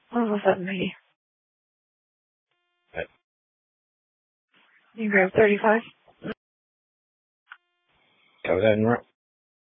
What was that me? What? You grab 35? Go ahead and run.